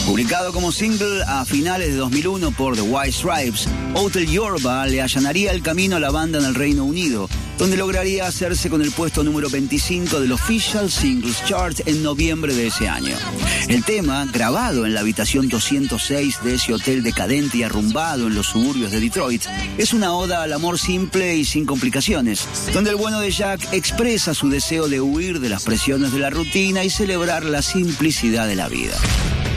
Publicado como single a finales de 2001 por The White Stripes, Hotel Yorba le allanaría el camino a la banda en el Reino Unido, donde lograría hacerse con el puesto número 25 del Official Singles Chart en noviembre de ese año. El tema, grabado en la habitación 206 de ese hotel decadente y arrumbado en los suburbios de Detroit, es una oda al amor simple y sin complicaciones, donde el bueno de Jack expresa su deseo de huir de las presiones de la rutina y celebrar la simplicidad de la vida.